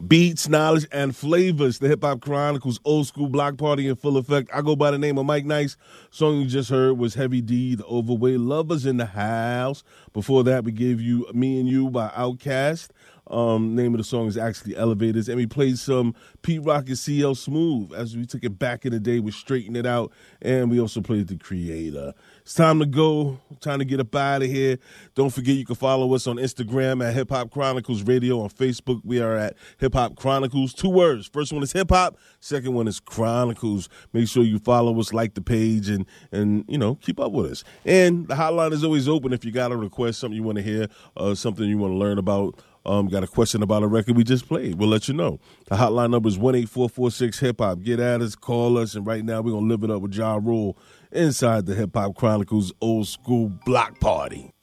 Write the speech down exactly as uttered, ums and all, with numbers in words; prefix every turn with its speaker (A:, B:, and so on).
A: Beats, knowledge, and flavors. The Hip Hop Chronicles Old School Block Party in full effect. I go by the name of Mike Nice. Song you just heard was Heavy D, The Overweight Lovers in the House. Before that, we gave you Me and You by Outkast. Um, name of the song is actually Elevators. And we played some Pete Rock and C L Smooth as we took it back in the day. We straightened it out. And we also played The Creator. It's time to go. Time to get up out of here. Don't forget you can follow us on Instagram at Hip Hop Chronicles Radio. On Facebook, we are at Hip Hop Chronicles. Two words. First one is hip hop. Second one is Chronicles. Make sure you follow us, like the page, and, and you know, keep up with us. And the hotline is always open if you got a request, something you want to hear, uh, something you want to learn about. Um, got a question about a record we just played. We'll let you know. The hotline number is one eight four four six hip hop. Get at us, call us, and right now we're going to live it up with Ja Rule inside the Hip Hop Chronicles Old School Block Party.